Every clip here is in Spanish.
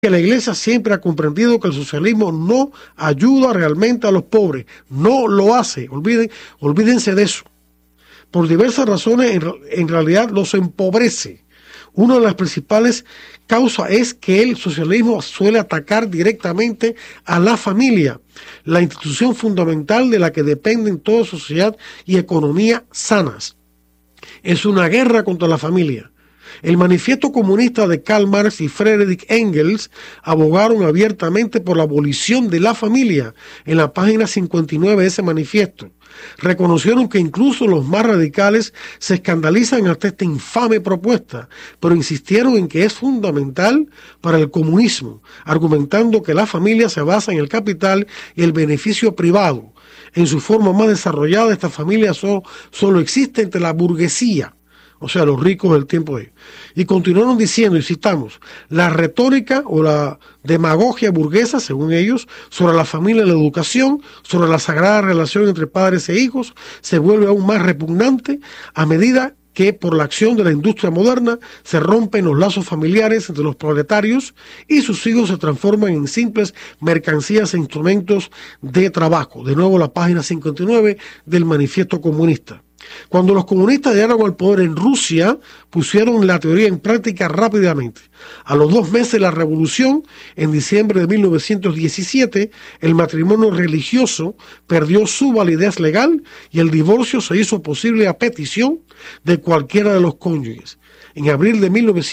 que la Iglesia siempre ha comprendido que el socialismo no ayuda realmente a los pobres, no lo hace, olvídense de eso. Por diversas razones, en realidad los empobrece. Una de las principales causas es que el socialismo suele atacar directamente a la familia, la institución fundamental de la que dependen toda sociedad y economía sanas. Es una guerra contra la familia. El manifiesto comunista de Karl Marx y Friedrich Engels abogaron abiertamente por la abolición de la familia en la página 59 de ese manifiesto. Reconocieron que incluso los más radicales se escandalizan ante esta infame propuesta, pero insistieron en que es fundamental para el comunismo, argumentando que la familia se basa en el capital y el beneficio privado. En su forma más desarrollada, esta familia solo existe entre la burguesía, o sea, los ricos del tiempo de ellos. Y continuaron diciendo, y citamos, la retórica o la demagogia burguesa, según ellos, sobre la familia y la educación, sobre la sagrada relación entre padres e hijos, se vuelve aún más repugnante a medida que por la acción de la industria moderna se rompen los lazos familiares entre los proletarios y sus hijos se transforman en simples mercancías e instrumentos de trabajo. De nuevo la página 59 del Manifiesto Comunista. Cuando los comunistas llegaron al poder en Rusia, pusieron la teoría en práctica rápidamente. A los 2 meses de la revolución, en diciembre de 1917, el matrimonio religioso perdió su validez legal y el divorcio se hizo posible a petición de cualquiera de los cónyuges. En abril de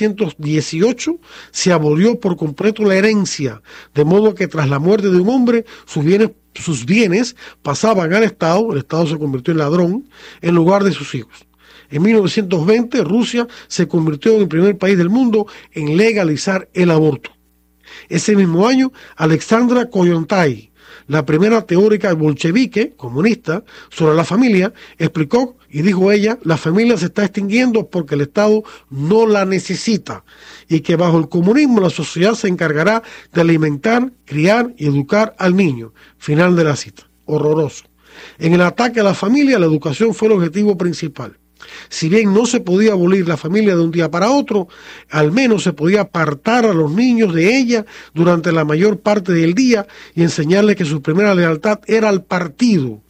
1918 se abolió por completo la herencia, de modo que tras la muerte de un hombre, sus bienes pasaban al Estado, el Estado se convirtió en ladrón, en lugar de sus hijos. En 1920, Rusia se convirtió en el primer país del mundo en legalizar el aborto. Ese mismo año, Alexandra Kollontai, la primera teórica bolchevique, comunista, sobre la familia, explicó y dijo ella, la familia se está extinguiendo porque el Estado no la necesita y que bajo el comunismo la sociedad se encargará de alimentar, criar y educar al niño. Final de la cita. Horroroso. En el ataque a la familia, la educación fue el objetivo principal. Si bien no se podía abolir la familia de un día para otro, al menos se podía apartar a los niños de ella durante la mayor parte del día y enseñarles que su primera lealtad era al partido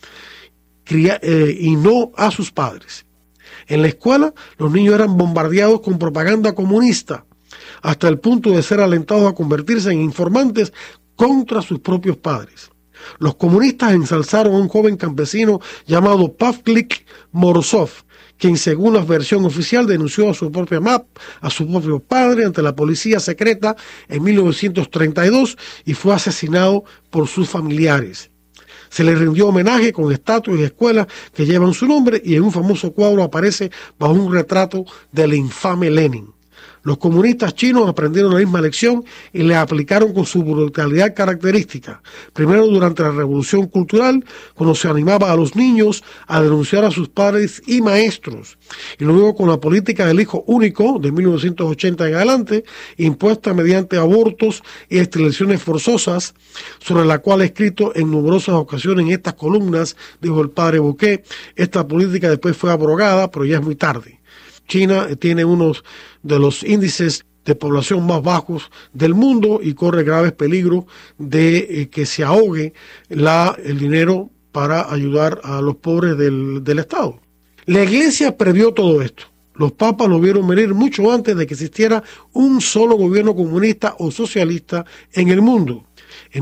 y no a sus padres. En la escuela, los niños eran bombardeados con propaganda comunista, hasta el punto de ser alentados a convertirse en informantes contra sus propios padres. Los comunistas ensalzaron a un joven campesino llamado Pavlik Morozov, quien según la versión oficial denunció a su propio padre ante la policía secreta en 1932 y fue asesinado por sus familiares. Se le rindió homenaje con estatuas y escuelas que llevan su nombre y en un famoso cuadro aparece bajo un retrato del infame Lenin. Los comunistas chinos aprendieron la misma lección y la aplicaron con su brutalidad característica. Primero durante la Revolución Cultural, cuando se animaba a los niños a denunciar a sus padres y maestros. Y luego con la política del hijo único de 1980 en adelante, impuesta mediante abortos y esterilizaciones forzosas, sobre la cual he escrito en numerosas ocasiones en estas columnas, dijo el padre Bouquet. Esta política después fue abrogada, pero ya es muy tarde. China tiene uno de los índices de población más bajos del mundo y corre graves peligros de que se ahogue el dinero para ayudar a los pobres del Estado. La Iglesia previó todo esto. Los papas lo vieron venir mucho antes de que existiera un solo gobierno comunista o socialista en el mundo. En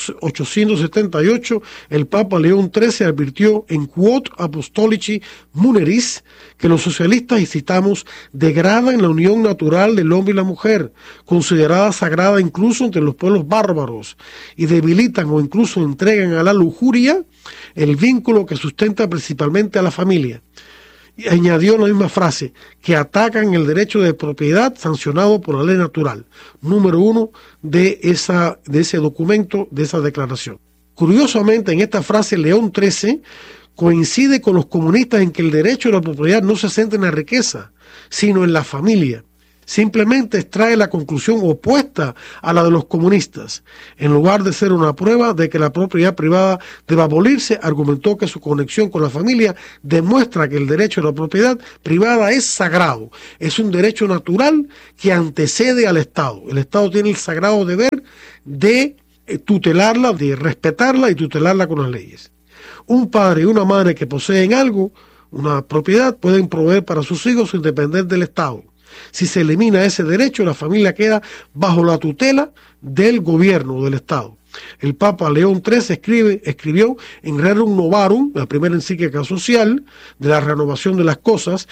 1878, el Papa León XIII advirtió en Quod Apostolici Muneris que los socialistas, y citamos, degradan la unión natural del hombre y la mujer, considerada sagrada incluso entre los pueblos bárbaros, y debilitan o incluso entregan a la lujuria el vínculo que sustenta principalmente a la familia. Y añadió la misma frase, que atacan el derecho de propiedad sancionado por la ley natural, número 1 de ese documento, de esa declaración. Curiosamente, en esta frase, León XIII coincide con los comunistas en que el derecho a la propiedad no se centra en la riqueza, sino en la familia. simplemente extrae la conclusión opuesta a la de los comunistas. En lugar de ser una prueba de que la propiedad privada debe abolirse, argumentó que su conexión con la familia demuestra que el derecho a la propiedad privada es sagrado, es un derecho natural que antecede al Estado. El Estado tiene el sagrado deber de tutelarla, de respetarla y tutelarla con las leyes. Un padre y una madre que poseen algo, una propiedad, pueden proveer para sus hijos sin depender del Estado. Si se elimina ese derecho, la familia queda bajo la tutela del gobierno o del Estado. El Papa León XIII escribió en Rerum Novarum, la primera encíclica social de la renovación de las cosas,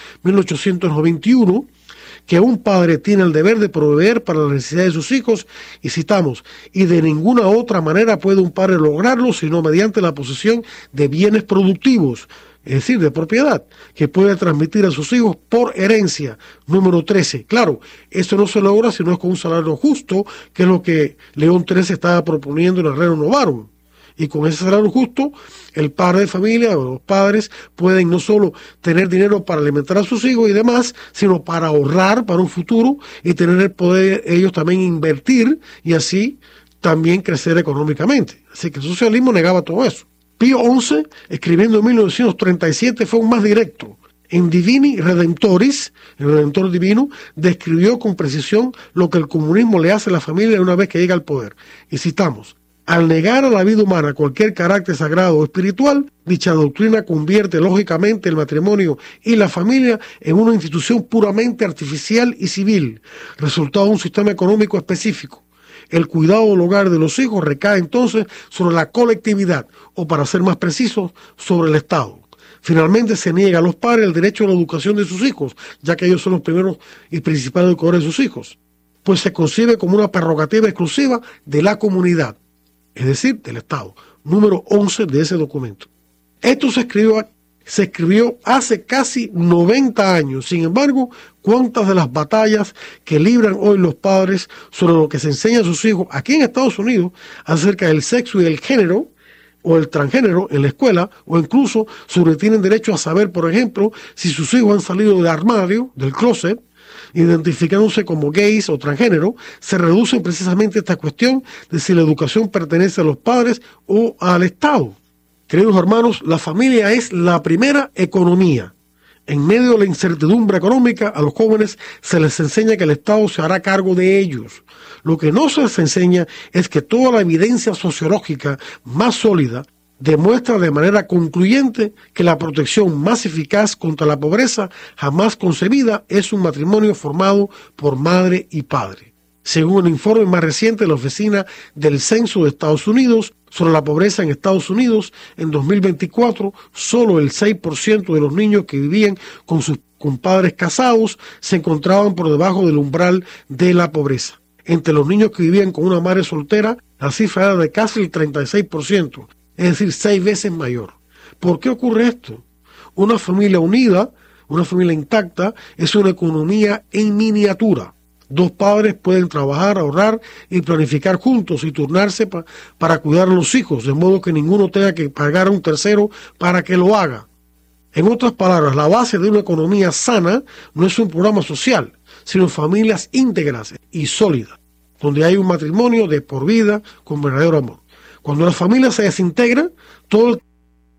1891, que un padre tiene el deber de proveer para las necesidades de sus hijos, y citamos, y de ninguna otra manera puede un padre lograrlo sino mediante la posesión de bienes productivos, es decir, de propiedad, que puede transmitir a sus hijos por herencia. Número 13. Claro, esto no se logra si no es con un salario justo, que es lo que León XIII estaba proponiendo en el Rerum Novarum. Y con ese salario justo, el padre de familia o los padres pueden no solo tener dinero para alimentar a sus hijos y demás, sino para ahorrar para un futuro y tener el poder ellos también invertir y así también crecer económicamente. Así que el socialismo negaba todo eso. Pío XI, escribiendo en 1937, fue un más directo. En Divini Redemptoris, el Redentor Divino, describió con precisión lo que el comunismo le hace a la familia una vez que llega al poder. Y citamos, al negar a la vida humana cualquier carácter sagrado o espiritual, dicha doctrina convierte lógicamente el matrimonio y la familia en una institución puramente artificial y civil, resultado de un sistema económico específico. El cuidado del hogar de los hijos recae entonces sobre la colectividad, o para ser más precisos, sobre el Estado. Finalmente se niega a los padres el derecho a la educación de sus hijos, ya que ellos son los primeros y principales educadores de sus hijos, pues se concibe como una prerrogativa exclusiva de la comunidad, es decir, del Estado. Número 11 de ese documento. Esto se escribió hace casi 90 años. Sin embargo, cuántas de las batallas que libran hoy los padres sobre lo que se enseña a sus hijos aquí en Estados Unidos acerca del sexo y el género o el transgénero en la escuela, o incluso sobre tienen derecho a saber, por ejemplo, si sus hijos han salido del armario, del closet, identificándose como gays o transgénero, se reduce precisamente esta cuestión de si la educación pertenece a los padres o al Estado. Queridos hermanos, la familia es la primera economía. En medio de la incertidumbre económica, a los jóvenes se les enseña que el Estado se hará cargo de ellos. Lo que no se les enseña es que toda la evidencia sociológica más sólida demuestra de manera concluyente que la protección más eficaz contra la pobreza jamás concebida es un matrimonio formado por madre y padre. Según un informe más reciente de la Oficina del Censo de Estados Unidos sobre la pobreza en Estados Unidos, en 2024, solo el 6% de los niños que vivían con padres casados se encontraban por debajo del umbral de la pobreza. Entre los niños que vivían con una madre soltera, la cifra era de casi el 36%, es decir, 6 veces mayor. ¿Por qué ocurre esto? Una familia unida, una familia intacta, es una economía en miniatura. Dos padres pueden trabajar, ahorrar y planificar juntos y turnarse para cuidar a los hijos, de modo que ninguno tenga que pagar a un tercero para que lo haga. En otras palabras, la base de una economía sana no es un programa social, sino familias íntegras y sólidas, donde hay un matrimonio de por vida con verdadero amor. Cuando la familia se desintegra, todo el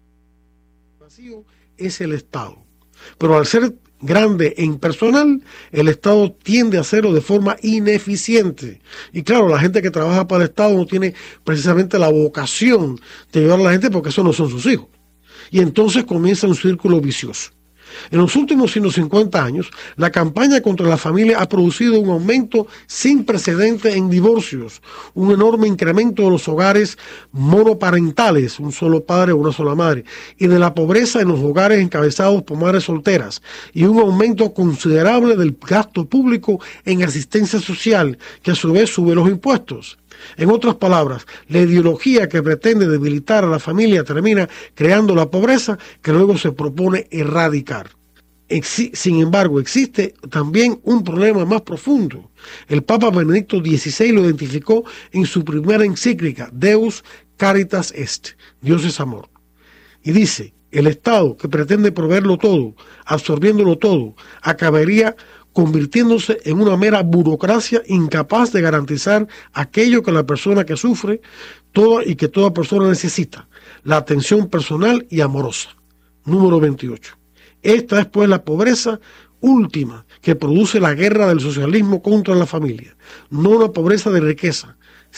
vacío es el Estado. Pero al ser grande e impersonal, el Estado tiende a hacerlo de forma ineficiente. Y claro, la gente que trabaja para el Estado no tiene precisamente la vocación de ayudar a la gente porque esos no son sus hijos. Y entonces comienza un círculo vicioso. En los últimos 150 años, la campaña contra la familia ha producido un aumento sin precedentes en divorcios, un enorme incremento de los hogares monoparentales, un solo padre o una sola madre, y de la pobreza en los hogares encabezados por madres solteras, y un aumento considerable del gasto público en asistencia social, que a su vez sube los impuestos. En otras palabras, la ideología que pretende debilitar a la familia termina creando la pobreza que luego se propone erradicar. Sin embargo, existe también un problema más profundo. El Papa Benedicto XVI lo identificó en su primera encíclica, Deus Caritas Est, Dios es amor. Y dice, el Estado que pretende proveerlo todo, absorbiéndolo todo, acabaría convirtiéndose en una mera burocracia incapaz de garantizar aquello que la persona que sufre y que toda persona necesita, la atención personal y amorosa. Número 28. Esta es pues la pobreza última que produce la guerra del socialismo contra la familia, no una pobreza de riqueza,